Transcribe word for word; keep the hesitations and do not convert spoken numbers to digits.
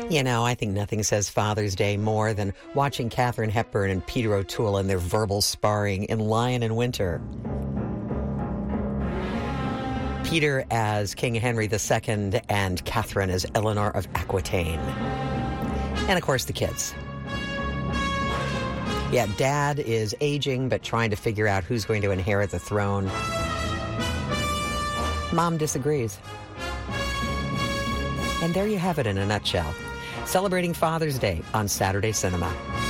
You know, I think nothing says Father's Day more than watching Katharine Hepburn and Peter O'Toole in their verbal sparring in Lion in Winter. Peter as King Henry the Second and Catherine as Eleanor of Aquitaine. And, of course, the kids. Yeah, Dad is aging but trying to figure out who's going to inherit the throne. Mom disagrees. And there you have it in a nutshell. Celebrating Father's Day on Saturday Cinema.